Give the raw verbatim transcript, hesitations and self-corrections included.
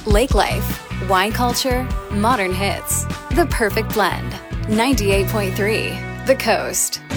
Lake life, wine culture, modern hits. The perfect blend. ninety-eight point three The Coast.